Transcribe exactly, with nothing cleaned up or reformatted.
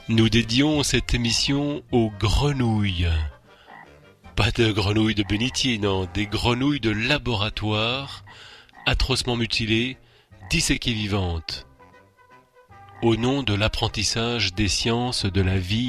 Nous dédions cette émission aux grenouilles. Pas de grenouilles de bénitier, non, des grenouilles de laboratoire, atrocement mutilées, disséquées vivantes. Au nom de l'apprentissage des sciences de la vie